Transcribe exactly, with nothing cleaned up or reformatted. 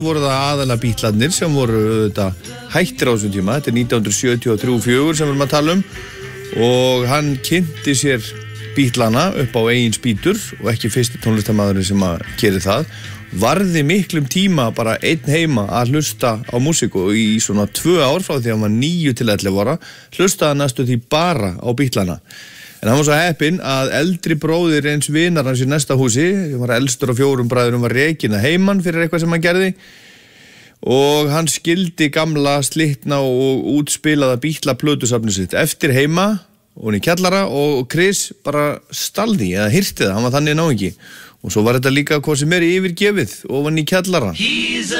voru það aðalega Bítlarnir sem voru þetta, hættir á þessum tíma, þetta er nítján hundruð sjötíu og þrjú til fjögur sem við erum að tala um og hann kynnti sér Bítlana upp á eigin spýtur og ekki fyrsti tónlistarmaðurinn sem að gera það, varði miklum tíma bara einn heima að hlusta á músík og í svona tvö ár frá því að hann var níu til ellefu ára hlustaði hann næstu því bara á Bítlana. En hann var svo heppinn að eldri bróðir eins vinar hans í næsta húsi, sem var elstur af fjórum bræðurum, var rekinn að heiman fyrir eitthvað sem hann gerði og hann skildi gamla slitna og útspilaða Bítla plötusafnið sitt eftir heima og hann í kjallara og Chris bara staldi eða hirti það, hann var þannig náungi og svo var þetta líka hvað sem er yfirgefið ofan í kjallara.